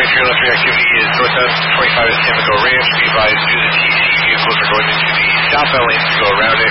Information your left reactivity is northbound 25 at Tampico Ranch. Be advised due to the TC, vehicles are going into the southbound lanes to go around it.